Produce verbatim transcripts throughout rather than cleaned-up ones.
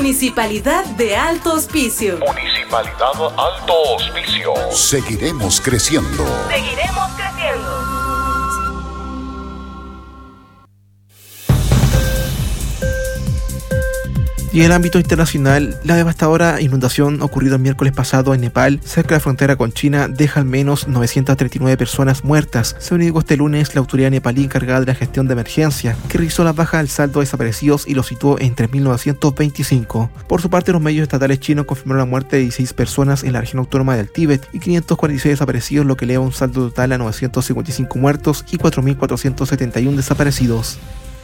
Municipalidad de Alto Hospicio. Municipalidad Alto Hospicio. Seguiremos creciendo. Seguiremos creciendo. Y en el ámbito internacional, la devastadora inundación ocurrida el miércoles pasado en Nepal, cerca de la frontera con China, deja al menos novecientas treinta y nueve personas muertas, según indicó este lunes la autoridad nepalí encargada de la gestión de emergencia, que revisó las bajas del saldo de desaparecidos y lo situó en tres mil novecientos veinticinco. Por su parte, los medios estatales chinos confirmaron la muerte de dieciséis personas en la región autónoma del Tíbet y quinientos cuarenta y seis desaparecidos, lo que eleva un saldo total a novecientos cincuenta y cinco muertos y cuatro mil cuatrocientos setenta y uno desaparecidos.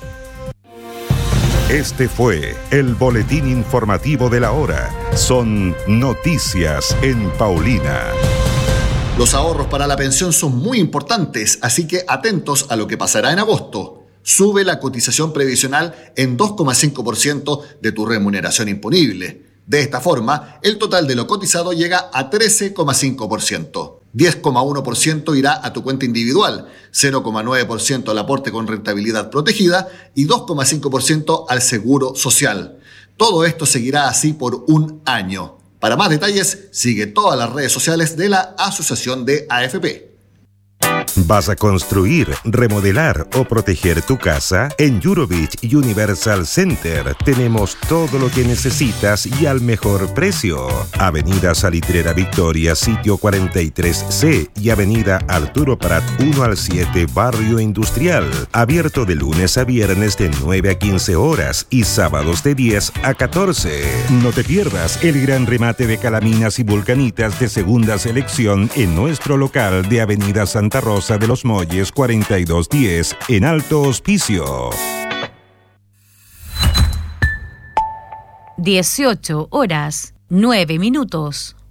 Este fue el boletín informativo de la hora. Son noticias en Paulina. Los ahorros para la pensión son muy importantes, así que atentos a lo que pasará en agosto. Sube la cotización previsional en dos coma cinco por ciento de tu remuneración imponible. De esta forma, el total de lo cotizado llega a trece coma cinco por ciento. diez coma uno por ciento irá a tu cuenta individual, cero coma nueve por ciento al aporte con rentabilidad protegida y dos coma cinco por ciento al seguro social. Todo esto seguirá así por un año. Para más detalles, sigue todas las redes sociales de la Asociación de A F P. ¿Vas a construir, remodelar o proteger tu casa? En Eurobeach Universal Center tenemos todo lo que necesitas y al mejor precio. Avenida Salitrera Victoria, sitio cuarenta y tres C y Avenida Arturo Prat uno al siete, Barrio Industrial. Abierto de lunes a viernes de nueve a quince horas y sábados de diez a catorce. No te pierdas el gran remate de calaminas y vulcanitas de segunda selección en nuestro local de Avenida Santa Rosa de los Molles cuarenta y dos diez en Alto Hospicio. dieciocho horas, nueve minutos.